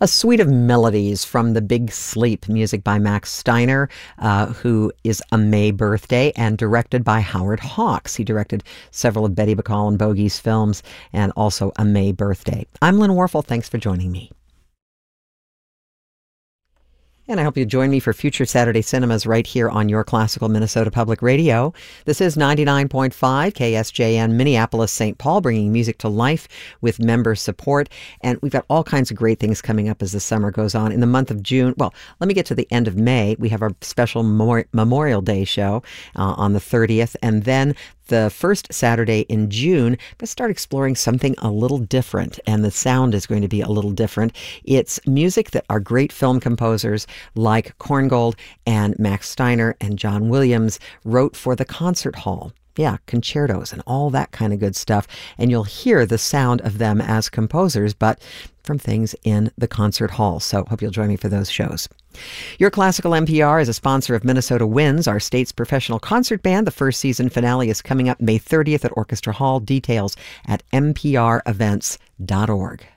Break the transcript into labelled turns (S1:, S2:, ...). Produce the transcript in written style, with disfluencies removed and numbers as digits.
S1: A suite of melodies from The Big Sleep, music by Max Steiner, who is A May Birthday, and directed by Howard Hawks. He directed several of Betty Bacall and Bogey's films, and also A May Birthday. I'm Lynn Warfel. Thanks for joining me. And I hope you join me for future Saturday cinemas right here on your classical Minnesota Public Radio. This is 99.5 KSJN Minneapolis, St. Paul, bringing music to life with member support. And we've got all kinds of great things coming up as the summer goes on. In the month of June, well, let me get to the end of May. We have our special Memorial Day show on the 30th. And then the first Saturday in June, let's start exploring something a little different, and the sound is going to be a little different. It's music that our great film composers like Korngold and Max Steiner and John Williams wrote for the concert hall. Yeah, concertos and all that kind of good stuff. And you'll hear the sound of them as composers, but from things in the concert hall. So hope you'll join me for those shows. Your Classical NPR is a sponsor of Minnesota Winds, our state's professional concert band. The first season finale is coming up May 30th at Orchestra Hall. Details at mprevents.org.